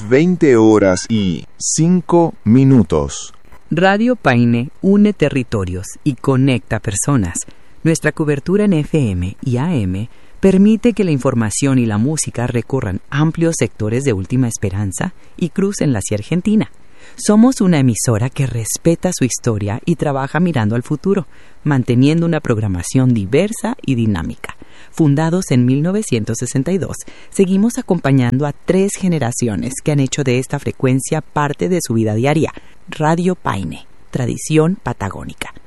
20:05. Radio Paine une territorios y conecta personas. Nuestra cobertura en FM y AM permite que la información y la música recorran amplios sectores de Última Esperanza y crucen hacia Argentina. Somos una emisora que respeta su historia y trabaja mirando al futuro, manteniendo una programación diversa y dinámica. Fundados en 1962, seguimos acompañando a 3 generaciones que han hecho de esta frecuencia parte de su vida diaria. Radio Paine, tradición patagónica.